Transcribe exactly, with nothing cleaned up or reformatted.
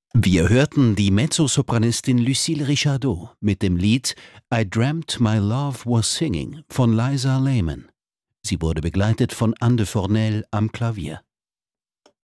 Wir hörten die Mezzosopranistin Lucille Richardot mit dem Lied „I Dreamt My Love Was Singing“ von Liza Lemon. Sie wurde begleitet von Anne de Fornel am Klavier.